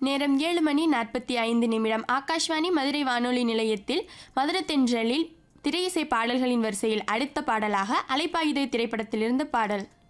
நேரம் 7:45. ஆகாஷ்வாணி மதுரை வானொலி நிலையத்தில் மதுரத்தென்றலில் திரையிசை பாடல்களின் வரிசையில் அடுத்த பாடலாக அலைப்பாயுதை திரைப்படத்திலிருந்து பாடல்.